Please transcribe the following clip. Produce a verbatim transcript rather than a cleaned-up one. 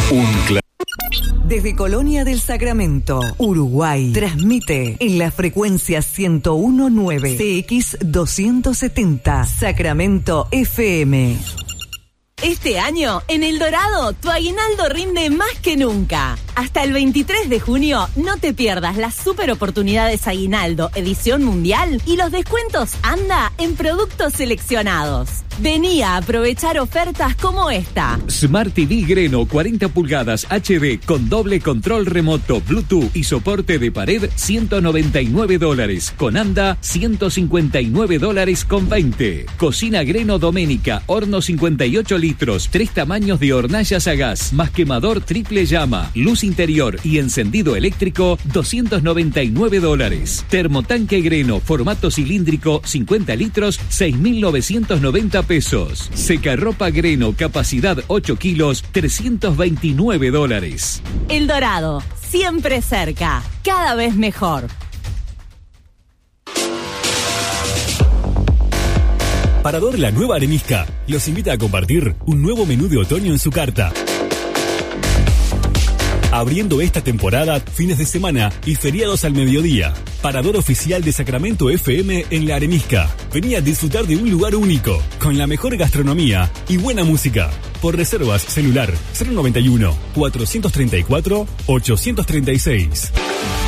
Un cla- Desde Colonia del Sacramento, Uruguay, transmite en la frecuencia ciento uno punto nueve C X doscientos setenta, Sacramento F M. Este año, en El Dorado, tu aguinaldo rinde más que nunca. Hasta el veintitrés de junio, no te pierdas las super oportunidades Aguinaldo Edición Mundial y los descuentos Anda en productos seleccionados. Vení a aprovechar ofertas como esta. Smart T V Greno cuarenta pulgadas H D con doble control remoto, Bluetooth y soporte de pared, ciento noventa y nueve dólares. Con Anda, ciento cincuenta y nueve dólares con veinte. Cocina Greno Doménica, horno cincuenta y ocho litros, tres tamaños de hornallas a gas, más quemador triple llama, luz interior y encendido eléctrico, doscientos noventa y nueve dólares. Termotanque Greno, formato cilíndrico, cincuenta litros, seis mil novecientos noventa pesos. Secarropa Greno, capacidad ocho kilos, trescientos veintinueve dólares. El Dorado, siempre cerca, cada vez mejor. Parador La Nueva Arenisca los invita a compartir un nuevo menú de otoño en su carta. Abriendo esta temporada, fines de semana y feriados al mediodía. Parador oficial de Sacramento F M en La Arenisca. Vení a disfrutar de un lugar único, con la mejor gastronomía y buena música. Por reservas, celular cero noventa y uno, cuatrocientos treinta y cuatro, ochocientos treinta y seis.